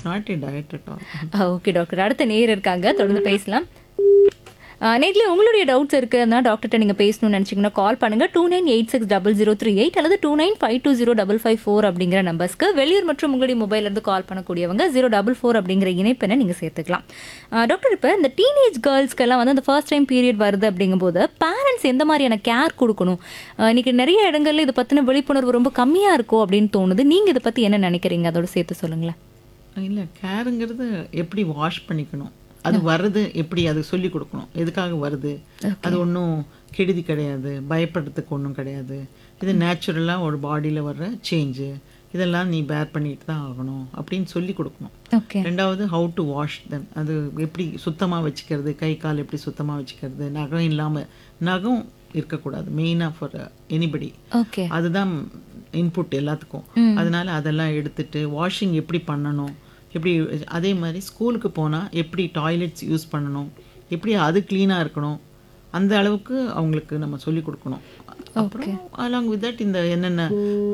Not a diet at all. Okay doctor. அடுத்த நேயர் இருக்காங்க, தொடர்ந்து பேசலாம். நேரில் உங்களுடைய டவுட்ஸ் இருக்குது, அதனால் டாக்டர்கிட்ட நீங்கள் பேசணும்னு நினச்சிங்கன்னா கால் பண்ணுங்கள் 29860038 அல்லது 29520554 அப்படிங்கிற நம்பர்ஸ்க்கு. வெளியூர் மற்றும் உங்களுடைய மொபைல்லேருந்து கால் பண்ணக்கூடியவங்க 044 அப்படிங்கிற இணைப்பெண்ணை நீங்கள் சேர்த்துக்கலாம். டாக்டர், இப்போ இந்த டீனேஜ் கேர்ள்ஸ்க்கெல்லாம் வந்து அந்த ஃபர்ஸ்ட் டைம் பீரியட் வருது அப்படிங்கும்போது பேரண்ட்ஸ் எந்த மாதிரியான கேர் கொடுக்கணும்? இன்றைக்கி நிறைய இடங்கள்ல இதை பற்றின விழிப்புணர்வு ரொம்ப கம்மியாக இருக்கும் அப்படின்னு தோணுது. நீங்கள் இதை பற்றி என்ன நினைக்கிறீங்க? அதோட சேர்த்து சொல்லுங்களேன். இல்லை, கேருங்கிறது எப்படி வாஷ் பண்ணிக்கணும், அது வர்றது எப்படி, அது சொல்லி கொடுக்கணும். எதுக்காக வருது, அது ஒன்றும் கெடுதி கிடையாது, பயப்படுறதுக்கு ஒன்றும் கிடையாது. இது நேச்சுரலாக ஒரு பாடியில் வர்ற சேஞ்சு, இதெல்லாம் நீ பேர் பண்ணிட்டு தான் ஆகணும் அப்படின்னு சொல்லி கொடுக்கணும். ரெண்டாவது ஹவு டு வாஷ் தெம், அது எப்படி சுத்தமாக வச்சுக்கிறது, கை கால் எப்படி சுத்தமாக வச்சுக்கிறது, நகம் இல்லாமல், நகம் இருக்கக்கூடாது மெயினாக ஃபார் எனிபடி. அதுதான் இன்புட் எல்லாத்துக்கும். அதனால அதெல்லாம் எடுத்துட்டு வாஷிங் எப்படி பண்ணணும், எப்படி, அதே மாதிரி ஸ்கூலுக்கு போனால் எப்படி டாய்லெட்ஸ் யூஸ் பண்ணணும், எப்படி அது க்ளீனாக இருக்கணும், அந்த அளவுக்கு அவங்களுக்கு நம்ம சொல்லிக் கொடுக்கணும். அப்புறம் அலாங் வித் தட் இந்த என்னென்ன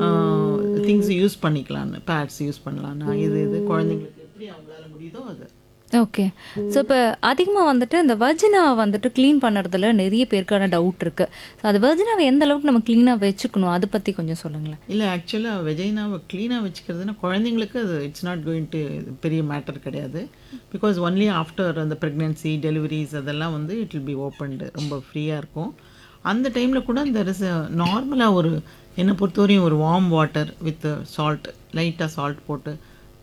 திங்ஸ் யூஸ் பண்ணிக்கலான்னு, பேட்ஸ் யூஸ் பண்ணலான்னா இது குழந்தைங்களுக்கு எப்படி அவங்களால முடியுதோ அது. ஓகே. ஸோ இப்போ அதிகமாக வந்துட்டு இந்த வர்ஜினா வந்துட்டு க்ளீன் பண்ணுறதுல நிறைய பேருக்கான டவுட் இருக்குது. ஸோ அது வர்ஜினாவை எந்த அளவுக்கு நம்ம க்ளீனாக வச்சுக்கணும், அதை பற்றி கொஞ்சம் சொல்லுங்களேன். இல்லை, ஆக்சுவலாக வெஜைனாவை க்ளீனாக வச்சுக்கிறதுனா குழந்தைங்களுக்கு அது இட்ஸ் நாட் கோயிங் டு பெரிய மேட்டர் கிடையாது. பிகாஸ் ஒன்லி ஆஃப்டர் அந்த ப்ரெக்னென்சி டெலிவரிஸ் அதெல்லாம் வந்து இட் வில் பி ஓப்பன்டு, ரொம்ப ஃப்ரீயாக இருக்கும். அந்த டைமில் கூட இந்த நார்மலாக ஒரு என்னை பொறுத்தவரையும் ஒரு வார்ம் வாட்டர் வித் சால்ட், லைட்டாக சால்ட் போட்டு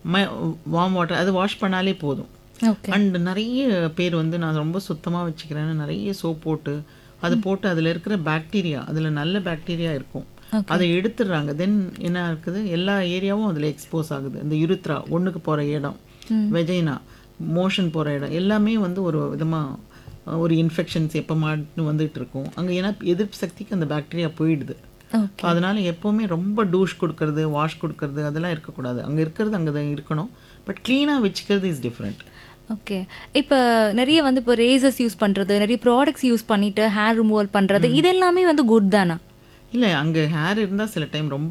வார்ம் வாட்டர் அது வாஷ் பண்ணாலே போதும். அண்ட் நிறைய பேர் வந்து நான் ரொம்ப சுத்தமாக வச்சுக்கிறேன்னு நிறைய சோப் போட்டு அது போட்டு அதில் இருக்கிற பாக்டீரியா, அதில் நல்ல பாக்டீரியா இருக்கும், அதை எடுத்துடுறாங்க. தென் என்ன இருக்குது, எல்லா ஏரியாவும் அதில் எக்ஸ்போஸ் ஆகுது. இந்த யுருத்ரா, ஒன்றுக்கு போகிற இடம், வெஜைனா, மோஷன் போகிற இடம் எல்லாமே வந்து ஒரு விதமாக ஒரு இன்ஃபெக்ஷன்ஸ் எப்போ மாட்டு வந்துட்டு இருக்கும் அங்கே. ஏன்னா எதிர்ப்பு சக்திக்கு அந்த பாக்டீரியா போயிடுது. அதனால எப்போவுமே ரொம்ப டூஷ் கொடுக்கறது, வாஷ் கொடுக்கறது அதெல்லாம் இருக்கக்கூடாது. அங்கே இருக்கிறது அங்கே தான் இருக்கணும். பட் க்ளீனாக வச்சுக்கிறது இஸ் டிஃப்ரெண்ட். ஓகே. இப்போ நிறைய வந்து இப்போ ரேசர்ஸ் யூஸ் பண்ணுறது, நிறைய ப்ராடக்ட்ஸ் யூஸ் பண்ணிவிட்டு ஹேர் ரிமூவல் பண்ணுறது, இது எல்லாமே வந்து குட் தானா? இல்லை, அங்கே ஹேர் இருந்தால் சில டைம் ரொம்ப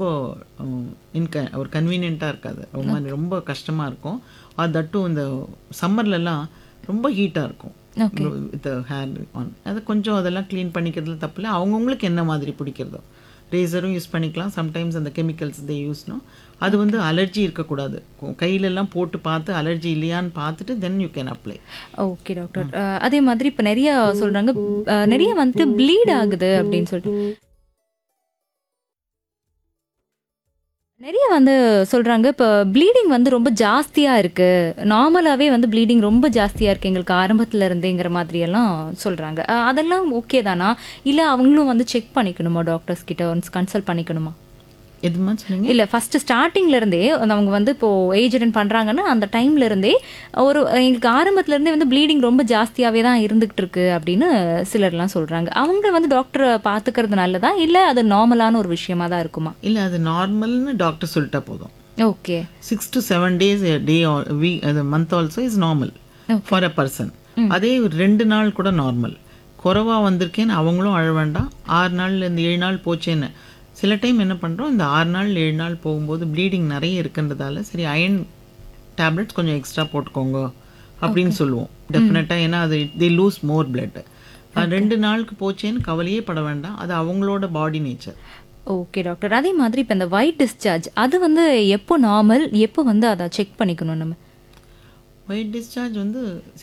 ஒரு கன்வீனியண்ட்டாக இருக்காது, ரொம்ப கஷ்டமாக இருக்கும். அது தட்டும் இந்த சம்மர்லலாம் ரொம்ப ஹீட்டாக இருக்கும் வித் ஹேர் ஆன். அது கொஞ்சம் அதெல்லாம் க்ளீன் பண்ணிக்கிறதுல தப்பில்லை. அவங்கவுங்களுக்கு என்ன மாதிரி பிடிக்கிறதோ ரேசரும் யூஸ் பண்ணிக்கலாம். சம்டைம்ஸ் அந்த கெமிக்கல்ஸ் தே யூஸ்னோ அது வந்து அலர்ஜி இருக்கக்கூடாது. கையிலெல்லாம் போட்டு பார்த்து அலர்ஜி இல்லையான்னு பார்த்துட்டு then you can apply. Okay doctor. அதே மாதிரி இப்போ நிறைய சொல்கிறாங்க, நிறைய வந்துட்டு ப்ளீட் ஆகுது அப்படின்னு சொல்லிட்டு நிறைய வந்து சொல்கிறாங்க. இப்போ ப்ளீடிங் வந்து ரொம்ப ஜாஸ்தியாக இருக்குது, நார்மலாகவே வந்து ப்ளீடிங் ரொம்ப ஜாஸ்தியாக இருக்குது எங்களுக்கு ஆரம்பத்தில் இருந்தேங்கிற மாதிரியெல்லாம் சொல்கிறாங்க. அதெல்லாம் ஓகே தானா, இல்லை அவங்களும் வந்து செக் பண்ணிக்கணுமா, டாக்டர்ஸ் கிட்ட ஒன்ஸ் கன்சல்ட் பண்ணிக்கணுமா? எதுமா சொன்னீங்க? இல்லை, ஃபஸ்ட்டு ஸ்டார்டிங்லேருந்தே அவங்க வந்து இப்போது ஏஜ் அட்டன் பண்ணுறாங்கன்னா அந்த டைம்லேருந்தே ஒரு எங்களுக்கு ஆரம்பத்துலேருந்தே வந்து ப்ளீடிங் ரொம்ப ஜாஸ்தியாகவே தான் இருந்துகிட்டு இருக்கு அப்படின்னு சிலர்லாம் சொல்கிறாங்க. அவங்க வந்து டாக்டரை பார்த்துக்கிறது நல்லதா, இல்லை அது நார்மலான ஒரு விஷயமா தான் இருக்குமா? இல்லை, அது நார்மல்னு டாக்டர் சொல்லிட்டா போதும். Okay. 6 to 7 days a day or week, அது month also is normal for a person. அதே 2 நாள் கூட நார்மல். குறைவாக வந்திருக்கேன்னு அவங்களும் அழ வேண்டாம். 6 நாள்லேருந்து 7 நாள் போச்சேன்னு. சில டைம் என்ன பண்ணுறோம், இந்த 6 நாள் 7 நாள் போகும்போது ப்ளீடிங் நிறைய இருக்குன்றதால சரி அயர்ன் டேப்லெட்ஸ் கொஞ்சம் எக்ஸ்ட்ரா போட்டுக்கோங்க அப்படின்னு சொல்லுவோம் டெஃபினட்டாக. ஏன்னா அது தே லூஸ் மோர் பிளட். 2 நாளுக்கு போச்சேன்னு கவலையே பட வேண்டாம், அது அவங்களோட பாடி நேச்சர். Okay doctor. அதே மாதிரி இப்போ இந்த ஒயிட் டிஸ்சார்ஜ் அது வந்து எப்போ நார்மல், எப்போ வந்து அதை செக் பண்ணிக்கணும் நம்ம? ஒயிட் டிஸ்சார்ஜ் வந்து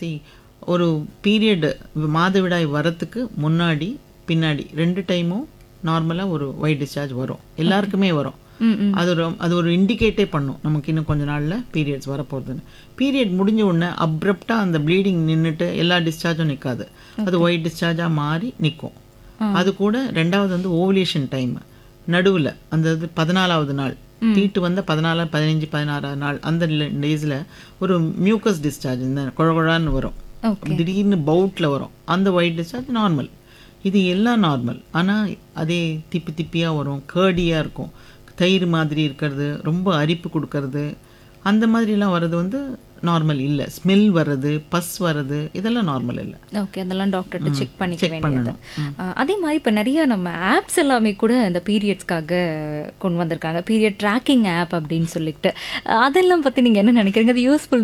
ஒரு பீரியட் மாதவிடாய் வரத்துக்கு முன்னாடி பின்னாடி 2 டைமும் நார்மலாக ஒரு ஒயிட் டிஸ்சார்ஜ் வரும், எல்லாருக்குமே வரும். அது ஒரு இண்டிகேட்டே பண்ணும் நமக்கு இன்னும் கொஞ்ச நாளில் பீரியட்ஸ் வரப்போகுதுன்னு. பீரியட் முடிஞ்ச உடனே அப்ரப்டாக அந்த ப்ளீடிங் நின்றுட்டு எல்லா டிஸ்சார்ஜும் நிற்காது, அது ஒயிட் டிஸ்சார்ஜாக மாறி நிற்கும். அது கூட ரெண்டாவது வந்து ஓவலேஷன் டைம் நடுவில் அந்த 14வது நாள் தீட்டு வந்த 14, 15, 16 நாள் அந்த டேஸில் ஒரு மியூக்கஸ் டிஸ்சார்ஜ் இந்த குழகுழான்னு வரும், திடீர்னு பவுட்டில் வரும். அந்த ஒயிட் டிஸ்சார்ஜ் நார்மல். இது எல்லாம் நார்மல். ஆனால் அதே திப்பி திப்பியாக வரும், கேர்டியாக இருக்கும், தயிர் மாதிரி இருக்கிறது, ரொம்ப அரிப்பு கொடுக்கறது, அந்த மாதிரிலாம் வர்றது வந்து நார்மல் இல்லை. ஸ்மெல் வர்றது, பஸ் வர்றது, இதெல்லாம் நார்மல் இல்லை. ஓகே, அதெல்லாம் டாக்டர்கிட்ட செக் பண்ணிக்க வேண்டியது. அதே மாதிரி இப்போ நிறைய நம்ம ஆப்ஸ் எல்லாமே கூட இந்த பீரியட்ஸ்க்காக கொண்டு வந்திருக்காங்க, பீரியட் ட்ராக்கிங் ஆப் அப்படின்னு சொல்லிட்டு. அதெல்லாம் பற்றி நீங்கள் என்ன நினைக்கிறீங்க? அது யூஸ்ஃபுல்